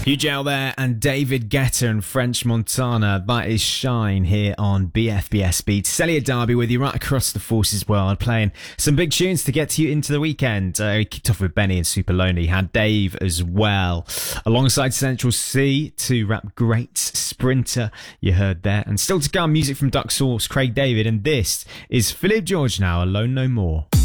Hugel there and David Guetta and French Montana. That is Shine here on BFBS Beats. Celia Darby with you right across the Forces world, playing some big tunes to get you into the weekend. We kicked off with Benny and Super Lonely. Had Dave as well, alongside Central C, two rap greats. Sprinter, you heard there. And still to come, music from Duck Sauce, Craig David, and this is Philip George now, Alone No More.